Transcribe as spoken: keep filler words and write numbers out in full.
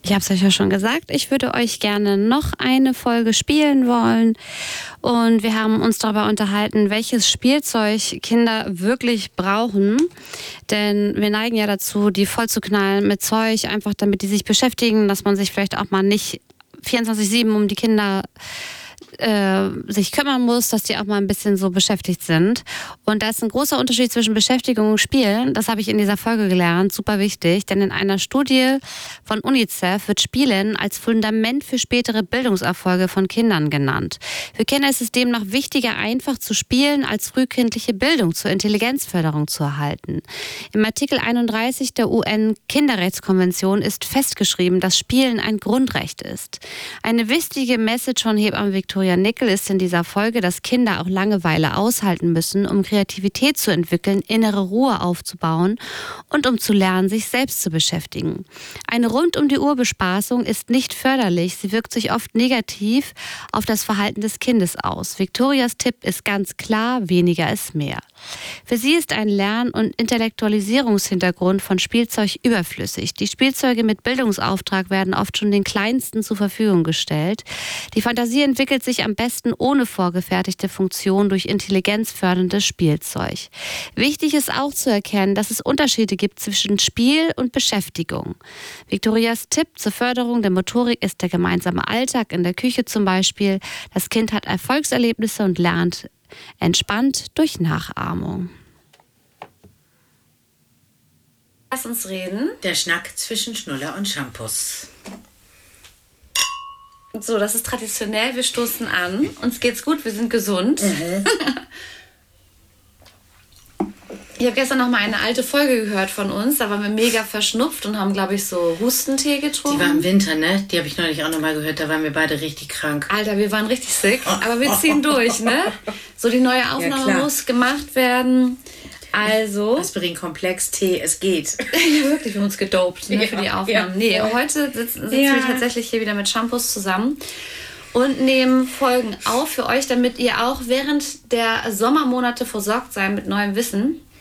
Ich habe es euch ja schon gesagt, ich würde euch gerne noch eine Folge spielen wollen. Und wir haben uns darüber unterhalten, welches Spielzeug Kinder wirklich brauchen. Denn wir neigen ja dazu, die voll zu knallen mit Zeug, einfach damit die sich beschäftigen, dass man sich vielleicht auch mal nicht vierundzwanzig sieben um die Kinder äh, sich kümmern muss, dass die auch mal ein bisschen so beschäftigt sind. Und da ist ein großer Unterschied zwischen Beschäftigung und Spielen. Das habe ich in dieser Folge gelernt, super wichtig. Denn in einer Studie von UNICEF wird Spielen als Fundament für spätere Bildungserfolge von Kindern genannt. Für Kinder ist es demnach wichtiger, einfach zu spielen, als frühkindliche Bildung zur Intelligenzförderung zu erhalten. Im Artikel einunddreißig der U N-Kinderrechtskonvention ist festgeschrieben, dass Spielen ein Grundrecht ist. Eine wichtige Message von Hebamme Viktoria Nickel ist in dieser Folge, dass Kinder auch Langeweile aushalten müssen, um Kreativität zu entwickeln, innere Ruhe aufzubauen und um zu lernen, sich selbst zu beschäftigen. Eine Rund-um-die-Uhr-Bespaßung ist nicht förderlich. Sie wirkt sich oft negativ auf das Verhalten des Kindes aus. Viktorias Tipp ist ganz klar, weniger ist mehr. Für sie ist ein Lern- und Intellektualisierungshintergrund von Spielzeug überflüssig. Die Spielzeuge mit Bildungsauftrag werden oft schon den Kleinsten zur Verfügung gestellt. Die Fantasie entwickelt sich am besten ohne vorgefertigte Funktion durch intelligenzförderndes Spielzeug. Wichtig ist auch zu erkennen, dass es Unterschiede gibt zwischen Spiel und Beschäftigung. Viktorias Tipp zur Förderung der Motorik ist der gemeinsame Alltag in der Küche zum Beispiel. Das Kind hat Erfolgserlebnisse und lernt entspannt durch Nachahmung. Lass uns reden. Der Schnack zwischen Schnuller und Shampoos. So, das ist traditionell. Wir stoßen an. Uns geht's gut, wir sind gesund. Mhm. Ich habe gestern noch mal eine alte Folge gehört von uns. Da waren wir mega verschnupft und haben, glaube ich, so Hustentee getrunken. Die war im Winter, ne? Die habe ich neulich auch noch mal gehört. Da waren wir beide richtig krank. Alter, wir waren richtig sick. Aber wir ziehen durch, ne? So, die neue Aufnahme ja, muss gemacht werden. Also. Aspirin-Komplex, Tee, es geht. Ja, wirklich, wir haben uns gedopt, ne, ja, für die Aufnahmen. Ja, nee, voll. Heute sitzen, sitzen ja. wir tatsächlich hier wieder mit Shampoos zusammen und nehmen Folgen auf für euch, damit ihr auch während der Sommermonate versorgt seid mit neuem Wissen.